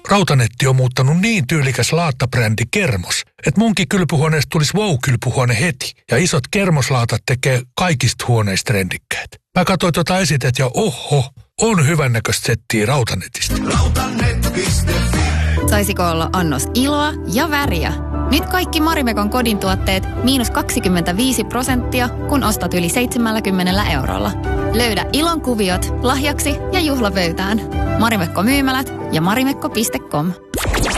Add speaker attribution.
Speaker 1: Rautanetti on muuttanut niin tyylikäs laattabrändi Kermos, että munkin kylpyhuoneesta tulisi wow-kylpyhuone heti. Ja isot kermoslaatat tekee kaikista huoneista trendikkäät. Mä katsoin tuota esitet ja oho, on hyvännäköistä settiä Rautanetista.
Speaker 2: Rautanet.fi.
Speaker 3: Saisiko olla annos iloa ja väriä? Nyt kaikki Marimekon kodin tuotteet -25%, kun ostat yli 70 €. Löydä ilon kuviot lahjaksi ja juhlavöytään. Marimekko myymälät ja marimekko.com.